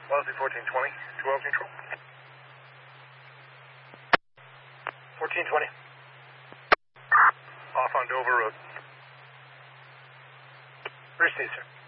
Wellesley 1420, 12 neutral. 1420. Off on Dover Road. Receive, sir.